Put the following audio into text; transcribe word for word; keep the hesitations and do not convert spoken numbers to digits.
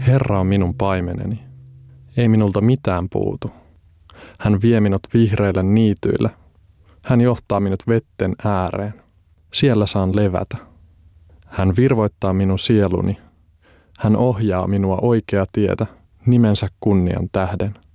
Herra on minun paimeneni. Ei minulta mitään puutu. Hän vie minut vihreille niityille. Hän johtaa minut vetten ääreen. Siellä saan levätä. Hän virvoittaa minun sieluni. Hän ohjaa minua oikeaa tietä nimensä kunnian tähden.